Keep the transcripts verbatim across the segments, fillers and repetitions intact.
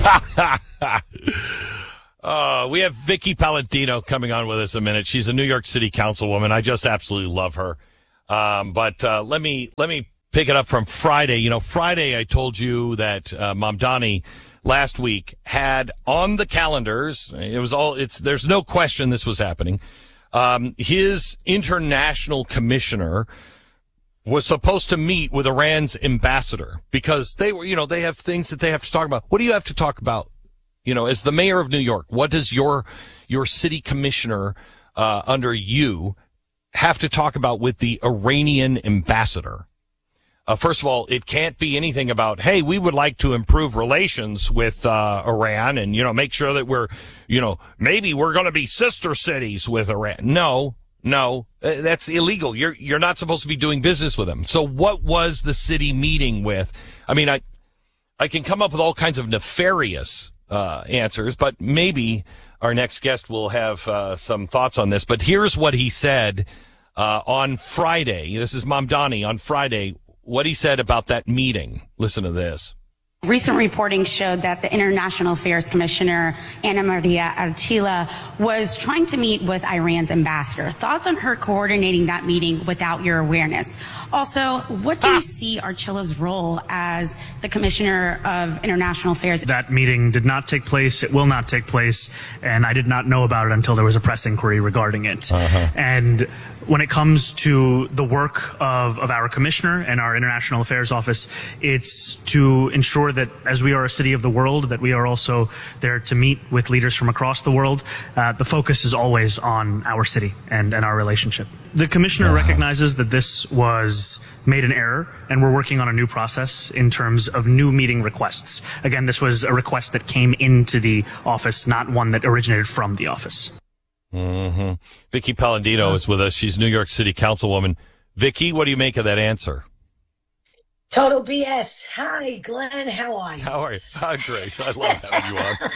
Uh, we have Vicky Palladino coming on with us in a minute. She's a New York City councilwoman. I just absolutely love her. Um, but uh, let me let me pick it up from Friday. You know, Friday I told you that uh, Mamdani last week had on the calendars. It was all. It's there's no question this was happening. Um, his international commissioner was supposed to meet with Iran's ambassador because they were, you know, they have things that they have to talk about. What do you have to talk about? You know, as the mayor of New York, what does your your city commissioner uh, under you have to talk about with the Iranian ambassador? Uh, first of all, it can't be anything about, hey, we would like to improve relations with uh, Iran and, you know, make sure that we're, you know, maybe we're going to be sister cities with Iran. No, no, uh, that's illegal. You're you're not supposed to be doing business with them. So what was the city meeting with? I mean, I I can come up with all kinds of nefarious Uh, answers, but maybe our next guest will have uh, some thoughts on this. But here's what he said uh, on Friday. This is Mamdani on Friday. What he said about that meeting. Listen to this. Recent reporting showed that the International Affairs Commissioner, Anna Maria Archila, was trying to meet with Iran's ambassador. Thoughts on her coordinating that meeting without your awareness? Also, what do you see Archila's role as the Commissioner of International Affairs? That meeting did not take place. It will not take place. And I did not know about it until there was a press inquiry regarding it. Uh-huh. And when it comes to the work of, of our commissioner and our International Affairs Office, it's to ensure that as we are a city of the world, that we are also there to meet with leaders from across the world. Uh, the focus is always on our city and, and our relationship. The commissioner uh-huh. recognizes that this was made an error, and we're working on a new process in terms of new meeting requests. Again, this was a request that came into the office, not one that originated from the office. Mm-hmm. Vicky Palladino is with us. She's New York City councilwoman. Vicky, what do you make of that answer? Total B S. Hi, Glenn. How are you? How are you? Hi, Grace. I love having you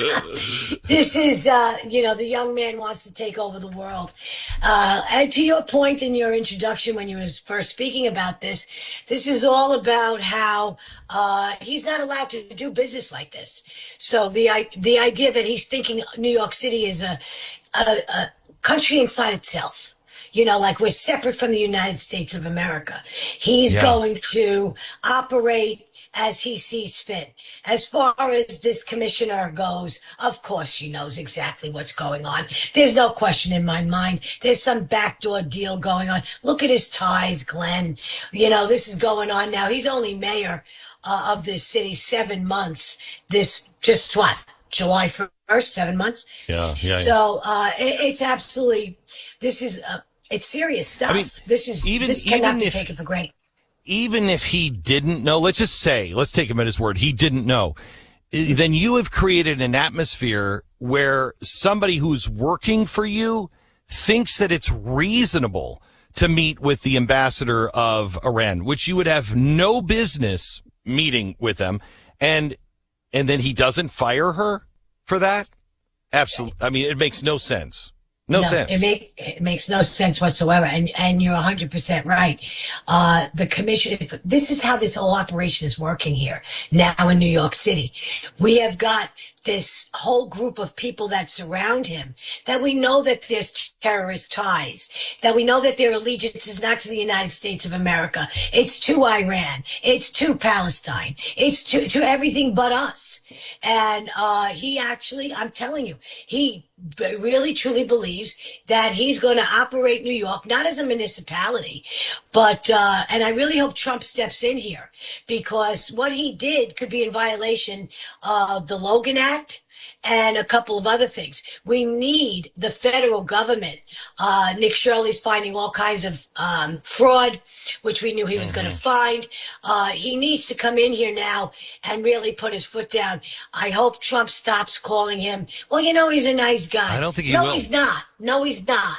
on. This is, uh, you know, the young man wants to take over the world. Uh, and to your point in your introduction when you was first speaking about this, this is all about how uh, he's not allowed to do business like this. So the the idea that he's thinking New York City is a, a, a country inside itself. You know, like we're separate from the United States of America. He's yeah. going to operate as he sees fit. As far as this commissioner goes, of course she knows exactly what's going on. There's no question in my mind. There's some backdoor deal going on. Look at his ties, Glenn. You know, this is going on now. He's only mayor uh, of this city seven months. This, just what, July first, seven months? Yeah, yeah. So uh, it, it's absolutely, this is... Uh, It's serious stuff. I mean, this is even, this cannot even be if, taken for granted. Even if he didn't know, let's just say, let's take him at his word, he didn't know. Then you have created an atmosphere where somebody who's working for you thinks that it's reasonable to meet with the ambassador of Iran, which you would have no business meeting with them, and and then he doesn't fire her for that? Absolutely. I mean, it makes no sense. No, no sense. It, make, it makes no sense whatsoever. And, and you're one hundred percent right. Uh, the commission, this is how this whole operation is working here now in New York City. We have got this whole group of people that surround him, that we know that there's terrorist ties, that we know that their allegiance is not to the United States of America. It's to Iran. It's to Palestine. It's to, to everything but us. And uh, he actually, I'm telling you, he really truly believes that he's going to operate New York, not as a municipality, but, uh, and I really hope Trump steps in here, because what he did could be in violation of the Logan Act and a couple of other things. We need the federal government. Uh, Nick Shirley's finding all kinds of um, fraud, which we knew he was mm-hmm. going to find. Uh, he needs to come in here now and really put his foot down. I hope Trump stops calling him, well, you know, he's a nice guy. I don't think he no, will. No, he's not. No, he's not.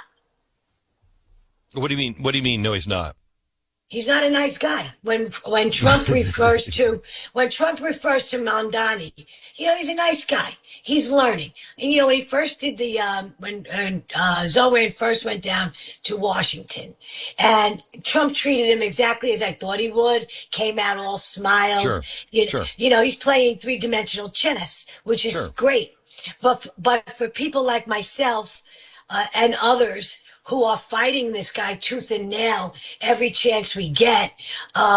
What do you mean? What do you mean? No, he's not. He's not a nice guy. When when Trump refers to when Trump refers to Mamdani, you know, he's a nice guy. he's learning. And you know, when he first did the um, when, when uh, Zoran first went down to Washington, and Trump treated him exactly as I thought he would. Came out all smiles. Sure, You, sure. you know, he's playing three dimensional chess, which is Sure. great. But but for people like myself uh, and others who are fighting this guy tooth and nail every chance we get. Uh,